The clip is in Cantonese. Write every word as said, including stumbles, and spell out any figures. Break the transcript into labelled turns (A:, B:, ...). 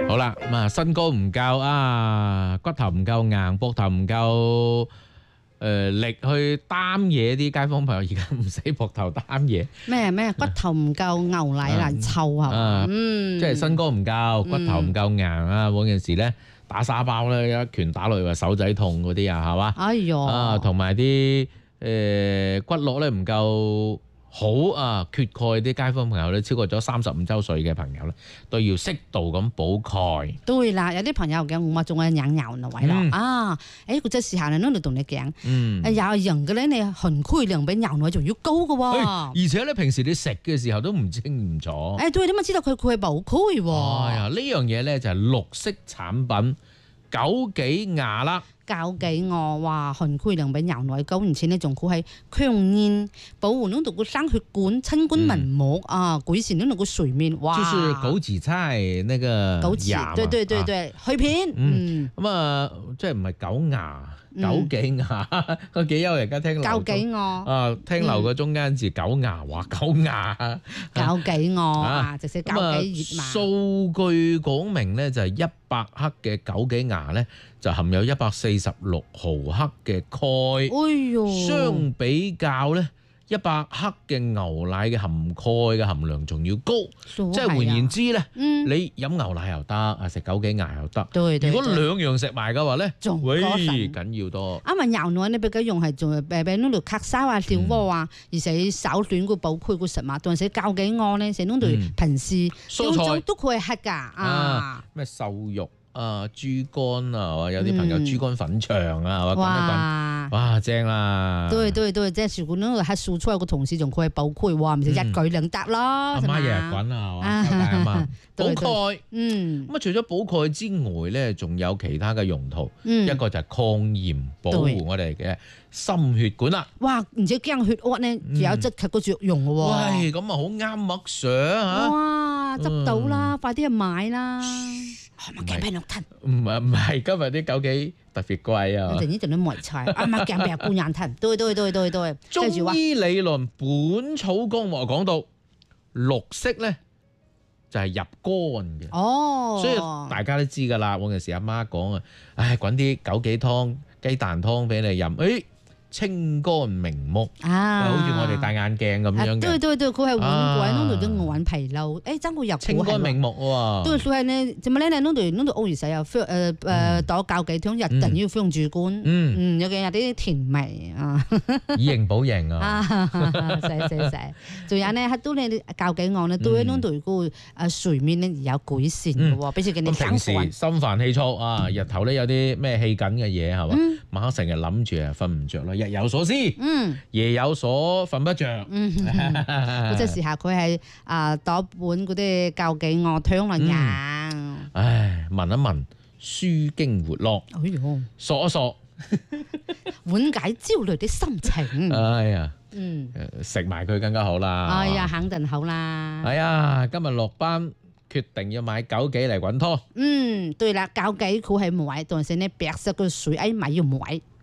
A: 好啦，咁啊身高唔夠啊，骨頭唔夠硬，膊頭唔夠誒力去擔嘢，啲街坊朋友而家唔使膊頭擔嘢。
B: 咩咩骨頭唔夠牛奶難湊啊！嗯，
A: 即係身高唔夠，骨頭唔夠硬啊！嗰件事咧打沙包咧，一拳打落去話手仔痛嗰啲啊，係嘛？
B: 哎呦
A: 啊，同埋啲誒骨骼咧唔夠好啊，缺鈣啲街坊朋友咧，超過咗三十五週歲嘅朋友咧，都要適度咁補鈣。
B: 對啦，有啲朋友嘅我仲係養牛呢位咯啊！誒，嗰隻時候咧，我哋同你講，
A: 嗯，
B: 有人嘅咧，你含鈣量比牛奶仲要高嘅喎。
A: 而且咧，平時你食嘅時候都唔清唔楚。
B: 誒，對，點解知道佢佢係補鈣喎？
A: 哎呀，呢樣嘢咧就係綠色產品枸杞亞啦。
B: 枸杞我話含鈣量比牛奶高，而且呢仲佢係強energi保護呢度個生血管、清官紋膜啊，改善呢度個睡眠。哇！
A: 就是枸杞菜那個
B: 枸杞，對對對對，去片。嗯。
A: 咁啊，即係唔係枸牙？枸杞牙個幾優，而家聽
B: 枸杞我
A: 啊，聽漏個中間字枸牙，話枸牙
B: 枸杞我啊，直寫枸杞葉嘛。
A: 數據講明咧，就係一百克嘅枸杞牙咧，就含有一百四十六毫克嘅鈣。
B: 哎呦，
A: 相比較咧，一百克嘅牛奶嘅含鈣嘅含量仲要高，即係換言之咧，你飲牛奶又得，啊食枸杞牙又得。如果兩樣食埋嘅話咧，喂緊要多。
B: 啱啊，牛奶你比較用係做誒誒嗰度咳嗽啊、小窩啊，而且手短個補鈣個食物，但係枸杞我咧成日都平時
A: 蔬菜
B: 都可以食㗎啊，
A: 咩瘦肉。啊，豬肝啊，有啲朋友豬肝粉腸啊，或者滾一滾，哇，正啦！
B: 對對對，即係如果呢個喺蔬菜個同事仲可以補鈣，哇，唔使一舉兩得咯，
A: 阿媽日日滾啊，係嘛？補鈣，嗯，咁啊，除咗補鈣之外咧，仲有其他嘅用途，一個就係抗炎，保護我哋嘅心血管啦。哇，
B: 而且驚血壓咧，仲有即刻個作用嘅喎。
A: 喂，咁啊好啱麥 Sir 嚇！
B: 哇，執到啦，快啲去買啦！唔係鏡病吞，
A: 唔係唔係，今日啲枸杞特別貴啊！
B: 我哋呢度啲梅菜，啊唔係鏡病半眼吞，對對對對對。
A: 中醫理論《本草綱目》講到，綠色咧就係入肝嘅。哦，所以大家都知㗎啦。嗰陣時阿媽講啊，唉，滾啲枸杞湯、雞蛋湯俾你飲，誒。清肝明目啊，好似我哋戴眼鏡咁樣嘅。
B: 對對對，佢係換鬼，弄到啲眼疲勞，誒真會入。
A: 清肝明目喎。
B: 對，所以呢，做乜咧？你弄到弄到屙完洗又誒誒倒枸杞湯，一定要放住肝。嗯嗯，有嘅有啲甜味啊。
A: 以形補形啊。啊，
B: 係係係。仲有呢，都你枸杞案咧，都喺弄到個誒睡眠咧有改善嘅喎，比如叫你
A: 平時心煩氣躁啊，日頭咧有啲咩氣緊嘅嘢係嘛，晚黑成日諗住啊，瞓唔着咯。日有所思，嗯，夜有所瞓不着。嗯，
B: 嗰隻時候佢係啊，攞本嗰啲枸杞我湯嚟飲。
A: 唉，聞一聞，舒經活絡。哎呦，索一索，
B: 緩解焦慮的心情。
A: 哎呀，嗯，食埋佢更加好啦。
B: 哎呀，肯定好啦。
A: 哎呀，今日落班決定要買枸杞嚟滾湯。
B: 嗯，對啦，枸杞佢係買，但是呢白色嘅水誒咪要買。